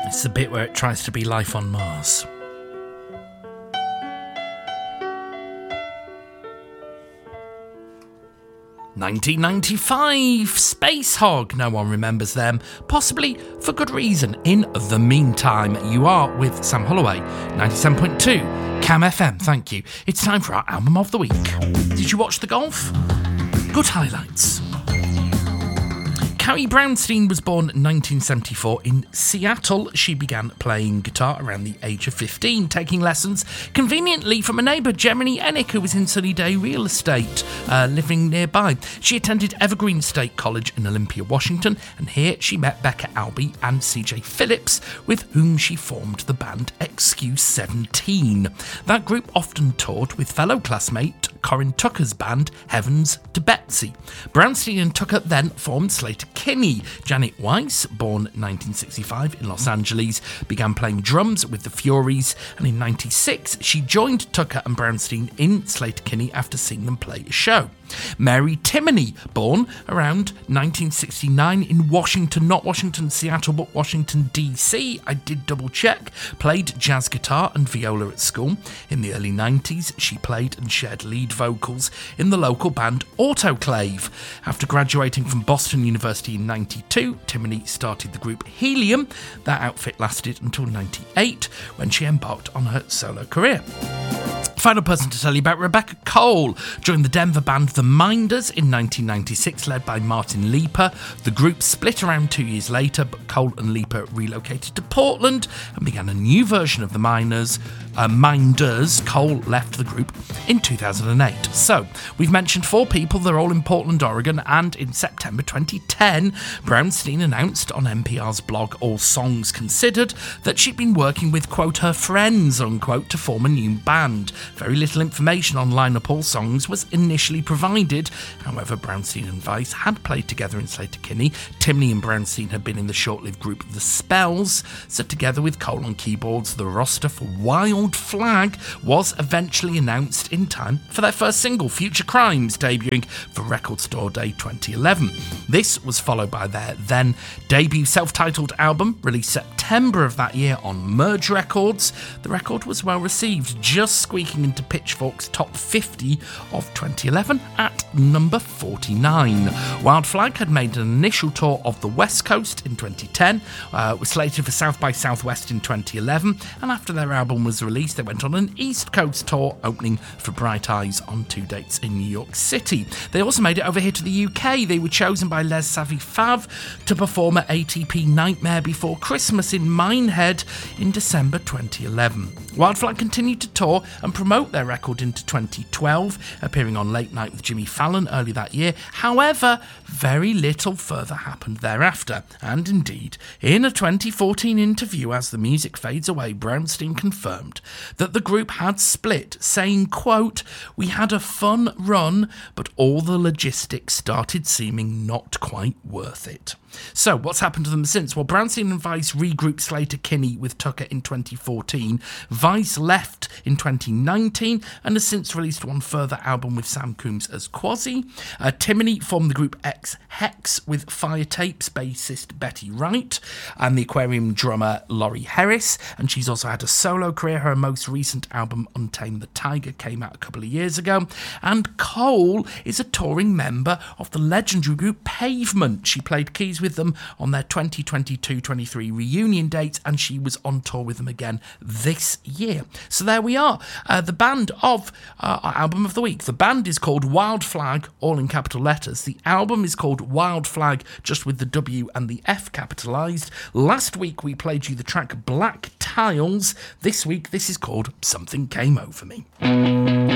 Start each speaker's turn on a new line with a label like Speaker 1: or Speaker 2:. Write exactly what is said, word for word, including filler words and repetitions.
Speaker 1: It's the bit where it tries to be life on Mars. nineteen ninety-five, Space Hog. No one remembers them, possibly for good reason. In the meantime, you are with Sam Holloway, ninety-seven point two Cam F M. Thank you. It's time for our album of the week. Did you watch the golf? Good highlights. Carrie Brownstein was born in nineteen seventy-four in Seattle. She began playing guitar around the age of fifteen, taking lessons conveniently from a neighbour, Jeremy Ennick, who was in Sunnyday Real Estate, uh, living nearby. She attended Evergreen State College in Olympia, Washington, and here she met Becca Albee and C J Phillips, with whom she formed the band X Q seventeen. That group often toured with fellow classmate Corin Tucker's band Heavens to Betsy. Brownstein and Tucker then formed Slater Kinney. Janet Weiss, born nineteen sixty-five in Los Angeles, began playing drums with the Furies, and in ninety-six she joined Tucker and Brownstein in Slater Kinney after seeing them play a show. Mary Timoney, born around nineteen sixty-nine in Washington, not Washington, Seattle, but Washington, D C. I did double check. Played jazz guitar and viola at school. In the early nineties, she played and shared lead vocals in the local band Autoclave. After graduating from Boston University in ninety-two, Timoney started the group Helium. That outfit lasted until ninety-eight, when she embarked on her solo career. Final person to tell you about, Rebecca Cole joined the Denver band The Minders in nineteen ninety-six, led by Martin Leeper. The group split around two years later, but Cole and Leeper relocated to Portland and began a new version of The Minders. Uh, Minders. Cole left the group in two thousand eight. So, we've mentioned four people, they're all in Portland, Oregon, and in September twenty ten, Brownstein announced on N P R's blog All Songs Considered that she'd been working with, quote, her friends, unquote, to form a new band. Very little information on Line-Up All Songs was initially provided. However, Brownstein and Weiss had played together in Slater Kinney. Timoney and Brownstein had been in the short-lived group The Spells. So together with Cole on keyboards, the roster for Wild Flag was eventually announced in time for their first single, Future Crimes, debuting for Record Store Day twenty eleven. This was followed by their then debut self-titled album, released September of that year on Merge Records. The record was well received, just squeaking into Pitchfork's top fifty of twenty eleven at number forty-nine. Wild Flag had made an initial tour of the West Coast in twenty ten, uh, was slated for South by Southwest in twenty eleven, and after their album was released, they went on an East Coast tour, opening for Bright Eyes on two dates in New York City. They also made it over here to the U K. They were chosen by Les Savy Fav to perform at A T P Nightmare Before Christmas in Minehead in December twenty eleven. Wild Flag continued to tour and promote their record into twenty twelve, appearing on Late Night with Jimmy Fallon early that year. However, very little further happened thereafter. And indeed, in a twenty fourteen interview, as the music fades away, Brownstein confirmed that the group had split, saying, quote, "We had a fun run, but all the logistics started seeming not quite worth it." So, what's happened to them since? Well, Brownstein and Weiss regrouped Slater Kinney with Tucker in twenty fourteen. Weiss left in twenty nineteen and has since released one further album with Sam Coombs as Quasi. Uh, Timoney formed the group X Hex with Fire Tapes bassist Betty Wright and the Aquarium drummer Laurie Harris, and she's also had a solo career. Her most recent album, Untamed the Tiger, came out a couple of years ago. And Cole is a touring member of the legendary group Pavement. She played keys with them on their twenty twenty-two twenty-three reunion date, and she was on tour with them again this year. So there we are, uh, the band of uh, our album of the week. The band is called Wild Flag, all in capital letters. The album is called Wild Flag, just with the W and the F capitalised. Last week we played you the track Black Tiles. This week this is called Something Came Over Me.